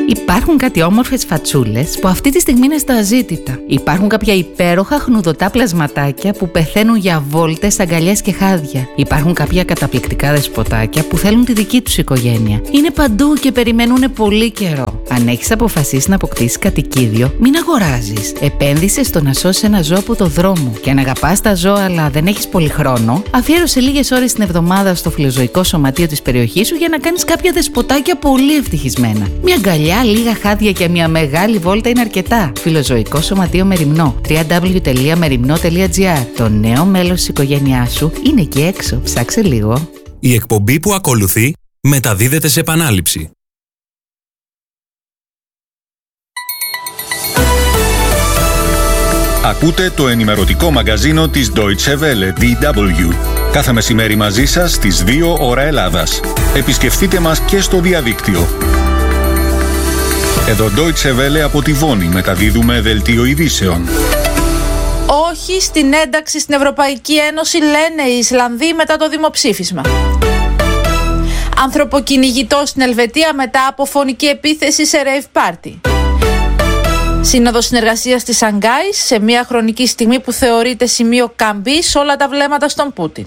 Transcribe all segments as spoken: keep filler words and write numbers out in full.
Υπάρχουν κάτι όμορφες φατσούλες που αυτή τη στιγμή είναι στα αζήτητα. Υπάρχουν κάποια υπέροχα χνουδωτά πλασματάκια που πεθαίνουν για βόλτες, αγκαλιές και χάδια. Υπάρχουν κάποια καταπληκτικά δεσποτάκια που θέλουν τη δική τους οικογένεια. Είναι παντού και περιμένουν πολύ καιρό. Αν έχεις αποφασίσει να αποκτήσεις κατοικίδιο, μην αγοράζεις. Επένδυσε στο να σώσεις ένα ζώο από το δρόμο. Και αν αγαπάς τα ζώα αλλά δεν έχεις πολύ χρόνο, αφιέρωσε λίγες ώρες την εβδομάδα στο φιλοζωικό σωματείο της περιοχής σου για να κάνεις κάποια δεσποτάκια πολύ ευτυχισμένα. Μια αγκαλιά, λίγα χάδια και μια μεγάλη βόλτα είναι αρκετά. Φιλοζωικό σωματείο Μεριμνό. double-u double-u double-u τελεία μεριμνό τελεία τζι άρ. Το νέο μέλος της οικογένειάς σου είναι εκεί έξω. Ψάξε λίγο. Η εκπομπή που ακολουθεί μεταδίδεται σε επανάληψη. Ακούτε το ενημερωτικό μαγκαζίνο της Deutsche Welle, ντι ντάμπλιου. Κάθε μεσημέρι μαζί σας στις δύο ώρα Ελλάδας. Επισκεφτείτε μας και στο διαδίκτυο. Εδώ Deutsche Welle από τη Βόνη μεταδίδουμε δελτίο ειδήσεων. Όχι στην ένταξη στην Ευρωπαϊκή Ένωση, λένε οι Ισλανδοί μετά το δημοψήφισμα. Ανθρωποκυνηγητό στην Ελβετία μετά από φωνική επίθεση σε ρέιβ πάρτι. Σύνοδος συνεργασίας της Σανγκάης σε μια χρονική στιγμή που θεωρείται σημείο καμπής όλα τα βλέμματα στον Πούτιν.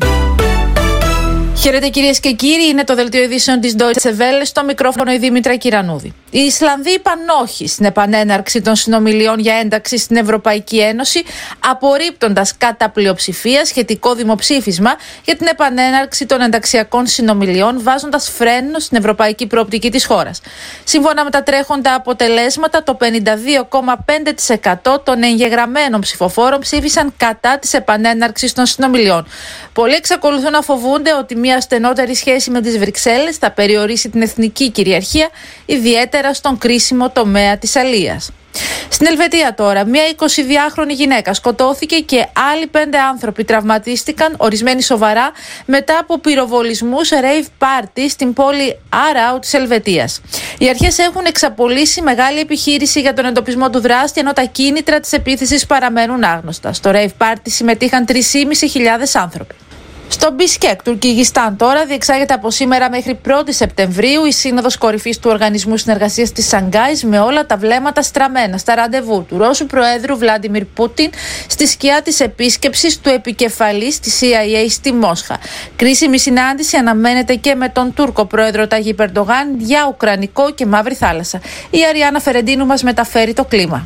Χαίρετε κυρίες και κύριοι, είναι το δελτίο ειδήσεων της Deutsche Welle, στο μικρόφωνο η Δήμητρα Κυρανούδη. Οι Ισλανδοί είπαν όχι στην επανέναρξη των συνομιλιών για ένταξη στην Ευρωπαϊκή Ένωση, απορρίπτοντας κατά πλειοψηφία σχετικό δημοψήφισμα για την επανέναρξη των ενταξιακών συνομιλιών, βάζοντας φρένο στην ευρωπαϊκή προοπτική της χώρας. Σύμφωνα με τα τρέχοντα αποτελέσματα, το πενήντα δύο κόμμα πέντε τοις εκατό των εγγεγραμμένων ψηφοφόρων ψήφισαν κατά της επανέναρξης των συνομιλιών. Πολλοί εξακολουθούν να φοβούνται ότι μια στενότερη σχέση με τις Βρυξέλλες θα περιορίσει την εθνική κυριαρχία, ιδιαίτερα στον κρίσιμο τομέα της αλίας. Στην Ελβετία τώρα, μια εικοσιδυάχρονη γυναίκα σκοτώθηκε και άλλοι πέντε άνθρωποι τραυματίστηκαν, ορισμένοι σοβαρά, μετά από πυροβολισμούς rave party στην πόλη Άραου της Ελβετίας. Οι αρχές έχουν εξαπολύσει μεγάλη επιχείρηση για τον εντοπισμό του δράστη, ενώ τα κίνητρα της επίθεσης παραμένουν άγνωστα. Στο rave party συμμετείχαν τρεις χιλιάδες πεντακόσιοι άνθρωποι. Στο Μπισκέκ, Τουρκιγιστάν, τώρα διεξάγεται από σήμερα μέχρι πρώτη Σεπτεμβρίου η Σύνοδος Κορυφής του Οργανισμού Συνεργασίας της Σανγκάης, με όλα τα βλέμματα στραμμένα στα ραντεβού του Ρώσου Προέδρου Βλάντιμιρ Πούτιν στη σκιά της επίσκεψης του επικεφαλής της σι άι έι στη Μόσχα. Κρίσιμη συνάντηση αναμένεται και με τον Τούρκο Πρόεδρο Ταγίπ Ερντογάν για Ουκρανικό και Μαύρη Θάλασσα. Η Αριάννα Φερεντίνου μας μεταφέρει το κλίμα.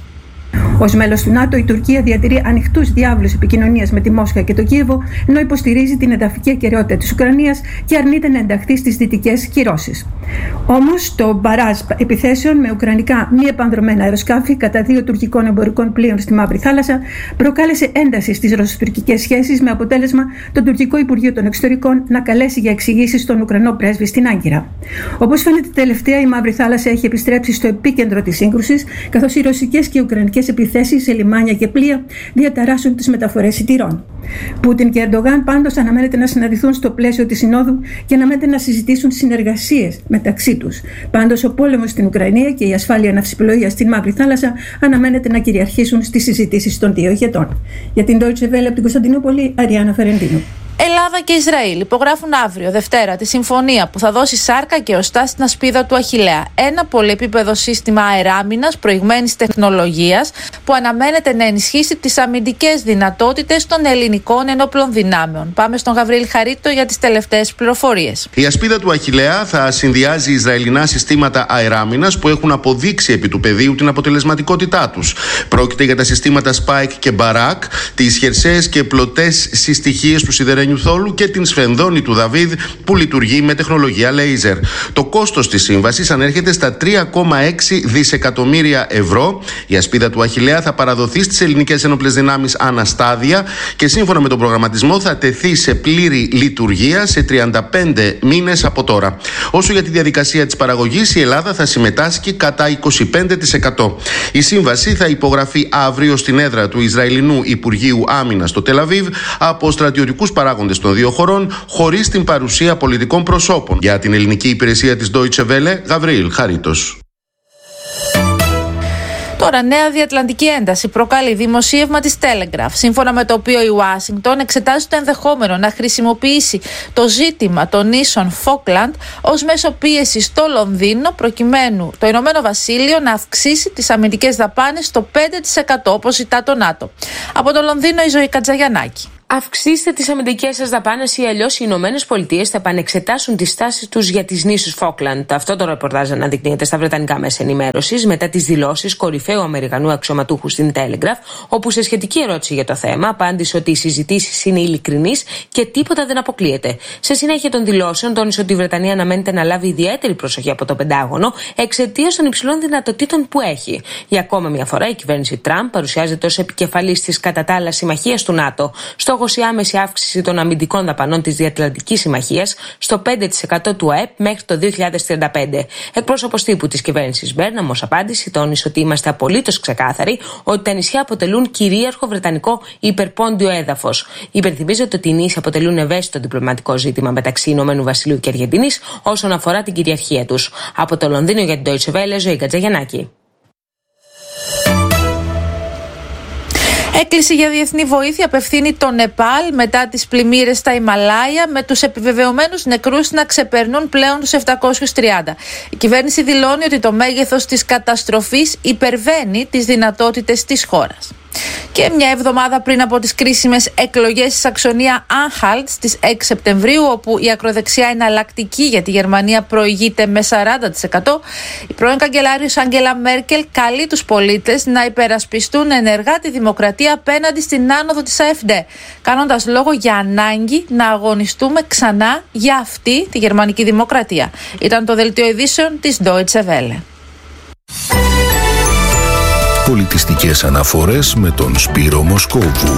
Ως μέλος του ΝΑΤΟ, η Τουρκία διατηρεί ανοιχτούς διάβλους επικοινωνίας με τη Μόσχα και το Κίεβο, ενώ υποστηρίζει την εδαφική ακεραιότητα της Ουκρανίας και αρνείται να ενταχθεί στις δυτικές κυρώσεις. Όμως, το μπαράζ επιθέσεων με ουκρανικά μη επανδρομένα αεροσκάφη κατά δύο τουρκικών εμπορικών πλοίων στη Μαύρη Θάλασσα προκάλεσε ένταση στις ρωσοτουρκικές σχέσεις, με αποτέλεσμα το τουρκικό Υπουργείο των Εξωτερικών να καλέσει για εξηγήσεις τον Ουκρανό πρέσβη στην Άγκυρα. Όπως φαίνεται, τελευταία η Μαύρη Θάλασσα έχει επιστρέψει στο επίκεντρο της σύγκρουσης, καθώς οι ρωσικές και οι ουκρανικές επιθέσεις σε λιμάνια και πλοία διαταράσσουν τις μεταφορές σιτηρών. Πούτιν και Ερντογάν πάντως αναμένεται να συναντηθούν στο πλαίσιο της Συνόδου και αναμένεται να συζητήσουν συνεργασίες μεταξύ τους. Πάντως, ο πόλεμος στην Ουκρανία και η ασφάλεια ναυσιπλοείας στην Μαύρη Θάλασσα αναμένεται να κυριαρχήσουν στις συζητήσεις των δύο ηγετών. Για την Deutsche Welle από την Κωνσταντινούπολη, Αριάννα Φερεντίνου. Ελλάδα και Ισραήλ υπογράφουν αύριο, Δευτέρα, τη συμφωνία που θα δώσει σάρκα και οστά στην ασπίδα του Αχιλλέα. Ένα πολυεπίπεδο σύστημα αεράμινας προηγμένης τεχνολογίας που αναμένεται να ενισχύσει τις αμυντικές δυνατότητες των ελληνικών ενόπλων δυνάμεων. Πάμε στον Γαβρίλ Χαρίτο για τις τελευταίες πληροφορίες. Η ασπίδα του Αχιλλέα θα συνδυάζει ισραηλινά συστήματα αεράμινας που έχουν αποδείξει επί του πεδίου την αποτελεσματικότητά τους. Πρόκειται για τα συστήματα Spike και Barak, τις χερσαίες και πλωτές συστοιχίες του σιδερένιου θόλου και την σφενδόνη του Δαβίδ που λειτουργεί με τεχνολογία λέιζερ. Το κόστος της σύμβασης ανέρχεται στα τρία κόμμα έξι δισεκατομμύρια ευρώ. Η ασπίδα του Αχιλλέα θα παραδοθεί στις ελληνικές ενόπλες δυνάμεις αναστάδια και σύμφωνα με τον προγραμματισμό θα τεθεί σε πλήρη λειτουργία σε τριάντα πέντε μήνες από τώρα. Όσο για τη διαδικασία της παραγωγής, η Ελλάδα θα συμμετάσχει κατά είκοσι πέντε τοις εκατό. Η σύμβαση θα υπογραφεί αύριο στην έδρα του Ισραηλινού Υπουργείου Άμυνας στο Τελαβίβ από στρατιωτικούς παράγοντες των δύο χωρών, χωρίς την παρουσία πολιτικών προσώπων. Για την ελληνική υπηρεσία της Deutsche Welle, Γαβρίλ Χαρίτος. Τώρα, νέα διατλαντική ένταση προκαλεί δημοσίευμα της Telegraph, σύμφωνα με το οποίο η Ουάσιγκτον εξετάζει το ενδεχόμενο να χρησιμοποιήσει το ζήτημα των νήσων Φόκλαντ ως μέσο πίεσης στο Λονδίνο, προκειμένου το Ηνωμένο Βασίλειο να αυξήσει τις αμυντικές δαπάνες στο πέντε τοις εκατό, όπως ζητά το ΝΑΤΟ. Από το Λονδίνο, η Ζωή Κατζαγιαννάκη. Αυξήστε τις αμυντικές σας δαπάνες ή αλλιώς οι Ηνωμένες Πολιτείες θα επανεξετάσουν τις στάσεις τους για τις νήσους Φόκλαντ. Αυτό το ρεπορτάζ αναδεικνύεται στα βρετανικά μέσα ενημέρωσης μετά τις δηλώσεις κορυφαίου Αμερικανού αξιωματούχου στην Telegraph, όπου σε σχετική ερώτηση για το θέμα απάντησε ότι οι συζητήσεις είναι ειλικρινείς και τίποτα δεν αποκλείεται. Σε συνέχεια των δηλώσεων, τόνισε ότι η Βρετανία αναμένεται να λάβει ιδιαίτερη προσοχή από το Πεντάγωνο εξαιτίας των υψηλών δυνατοτήτων που έχει. Για ακόμα μια φορά, η κυβέρνηση Τραμπ παρουσιάζεται ως επικεφαλής της κατά τα άλλα συμμαχίας του ΝΑΤΟ. Στόχος η άμεση αύξηση των αμυντικών δαπανών της Διατλαντικής Συμμαχίας στο πέντε τοις εκατό του ΑΕΠ μέχρι το δύο χιλιάδες τριάντα πέντε. Εκπρόσωπος τύπου της κυβέρνησης Μπέρναμ ως απάντηση τόνισε ότι είμαστε απολύτως ξεκάθαροι ότι τα νησιά αποτελούν κυρίαρχο βρετανικό υπερπόντιο έδαφος. Υπενθυμίζεται ότι οι νήσοι αποτελούν ευαίσθητο διπλωματικό ζήτημα μεταξύ Ηνωμένου Βασιλείου και Αργεντινής όσον αφορά την κυριαρχία τους. Από το Λονδίνο για την Deutsche Welle, Ζωή Κατζαγιαννάκη. Έκκληση για διεθνή βοήθεια απευθύνει το Νεπάλ μετά τις πλημμύρες στα Ιμαλάια, με τους επιβεβαιωμένους νεκρούς να ξεπερνούν πλέον τους επτακόσιους τριάντα. Η κυβέρνηση δηλώνει ότι το μέγεθος της καταστροφής υπερβαίνει τις δυνατότητες της χώρας. Και μια εβδομάδα πριν από τις κρίσιμες εκλογές στη Σαξονία Άνχαλτ στις έξι Σεπτεμβρίου, όπου η ακροδεξιά εναλλακτική για τη Γερμανία προηγείται με σαράντα τοις εκατό, η πρώην καγκελάριος Άγγελα Μέρκελ καλεί τους πολίτες να υπερασπιστούν ενεργά τη δημοκρατία απέναντι στην άνοδο της AfD, κάνοντας λόγο για ανάγκη να αγωνιστούμε ξανά για αυτή τη γερμανική δημοκρατία. Ήταν το δελτίο ειδήσεων της Deutsche Welle. Πολιτιστικές αναφορές με τον Σπύρο Μοσκόβου.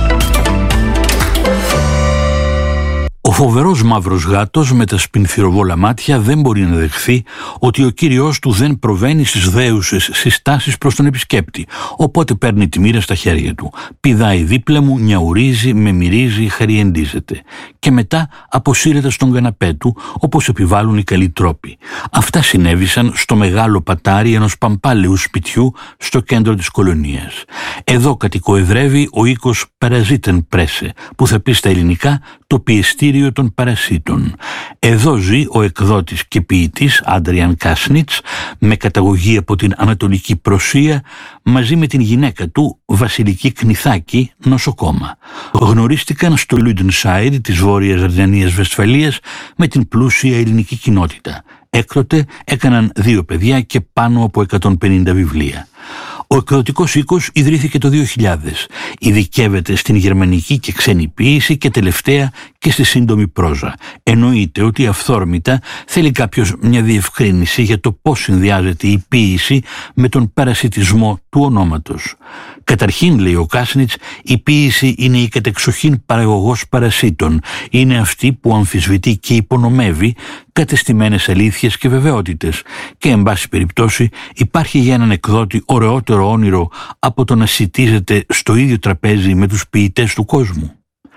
Ο φοβερός μαύρος γάτος με τα σπινθυροβόλα μάτια δεν μπορεί να δεχθεί ότι ο κύριος του δεν προβαίνει στις δέουσες συστάσεις προς τον επισκέπτη, οπότε παίρνει τη μοίρα στα χέρια του. Πηδάει δίπλα μου, νιαουρίζει, με μυρίζει, χαριεντίζεται. Και μετά αποσύρεται στον καναπέ του, όπως επιβάλλουν οι καλοί τρόποι. Αυτά συνέβησαν στο μεγάλο πατάρι ενός παμπάλαιου σπιτιού στο κέντρο της κολονίας. Εδώ κατοικοεδρεύει ο οίκος Παραζίτεν Πρέσε, που θα πει στα ελληνικά το πιεστήριο των παρασίτων. Εδώ ζει ο εκδότης και ποιητής Άντριαν Κάσνιτς, με καταγωγή από την Ανατολική Προσία, μαζί με την γυναίκα του Βασιλική Κνηθάκη, νοσοκόμα. Γνωρίστηκαν στο Λούντενσάιρ της Βόρειας Αρδενίας Βεσφαλίας με την πλούσια ελληνική κοινότητα. Έκτοτε έκαναν δύο παιδιά και πάνω από εκατόν πενήντα βιβλία. Ο εκδοτικός οίκος ιδρύθηκε το δύο χιλιάδες. Ειδικεύεται στην γερμανική και ξένη ποίηση και τελευταία και στη σύντομη πρόζα. Εννοείται ότι αυθόρμητα θέλει κάποιος μια διευκρίνηση για το πώς συνδυάζεται η ποίηση με τον παρασιτισμό του ονόματος. Καταρχήν, λέει ο Κάσνιτς, η ποίηση είναι η κατεξοχήν παραγωγός παρασίτων. Είναι αυτή που αμφισβητεί και υπονομεύει κατεστημένες αλήθειες και βεβαιότητες. Και, εν πάση περιπτώσει, υπάρχει για έναν εκδότη ωραιότερο όνειρο από το να σιτίζεται στο ίδιο τραπέζι με τους ποιητές του κόσμου.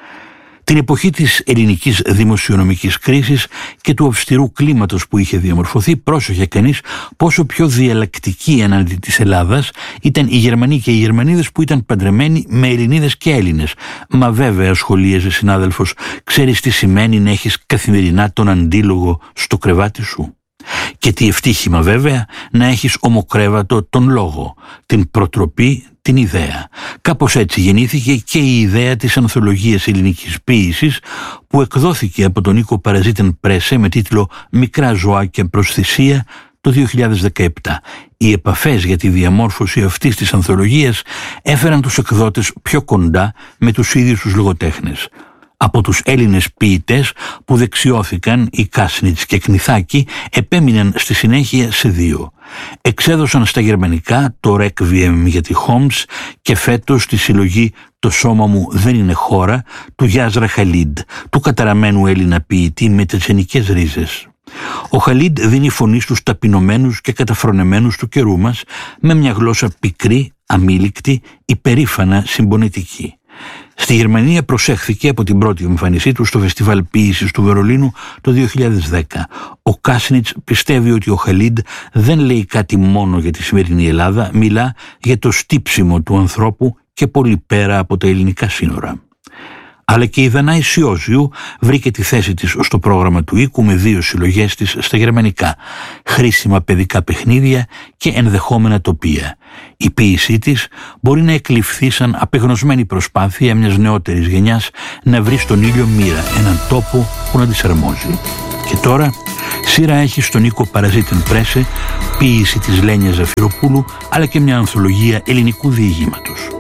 Την εποχή της ελληνικής δημοσιονομικής κρίσης και του αυστηρού κλίματος που είχε διαμορφωθεί, πρόσεχε κανείς πόσο πιο διαλλακτική έναντι της Ελλάδας ήταν οι Γερμανοί και οι Γερμανίδες που ήταν παντρεμένοι με Ελληνίδες και Έλληνες. Μα βέβαια, σχολίαζε συνάδελφος, ξέρεις τι σημαίνει να έχεις καθημερινά τον αντίλογο στο κρεβάτι σου? Και τι ευτύχημα βέβαια να έχεις ομοκρέβατο τον λόγο, την προτροπή, την ιδέα. Κάπως έτσι γεννήθηκε και η ιδέα της ανθολογίας ελληνικής ποίησης που εκδόθηκε από τον οίκο Παραζίτεν Πρέσε με τίτλο «Μικρά ζωάκια προς θυσία» το δύο χιλιάδες δεκαεπτά. Οι επαφές για τη διαμόρφωση αυτής της ανθολογίας έφεραν τους εκδότες πιο κοντά με τους ίδιους τους λογοτέχνες. Από τους Έλληνες ποιητές που δεξιώθηκαν, οι Κάσνιτς και Κνηθάκη, επέμειναν στη συνέχεια σε δύο. Εξέδωσαν στα γερμανικά το Requiem για τη Χόμς και φέτος τη συλλογή «Το σώμα μου δεν είναι χώρα» του Γιάζρα Χαλίντ, του καταραμένου Έλληνα ποιητή με τσετσενικές ρίζες. Ο Χαλίντ δίνει φωνή στους ταπεινωμένους και καταφρονεμένους του καιρού μας με μια γλώσσα πικρή, αμήλικτη, υπερήφανα συμπονετική. Στη Γερμανία προσέχθηκε από την πρώτη εμφάνισή του στο Φεστιβάλ Ποίησης του Βερολίνου το δύο χιλιάδες δέκα. Ο Κάσνιτς πιστεύει ότι ο Χαλίντ δεν λέει κάτι μόνο για τη σημερινή Ελλάδα, μιλά για το στύψιμο του ανθρώπου και πολύ πέρα από τα ελληνικά σύνορα. Αλλά και η Δανάη Σιόζιου βρήκε τη θέση της στο πρόγραμμα του οίκου με δύο συλλογές της στα γερμανικά, χρήσιμα παιδικά παιχνίδια και ενδεχόμενα τοπία. Η ποίησή της μπορεί να εκλειφθεί σαν απεγνωσμένη προσπάθεια μιας νεότερης γενιάς να βρει στον ήλιο μοίρα, έναν τόπο που να της αρμόζει. Και τώρα σειρά έχει στον οίκο Παραζίτεν Πρέσε, ποίηση της Λένια Ζαφυροπούλου, αλλά και μια ανθολογία ελληνικού διηγήματος.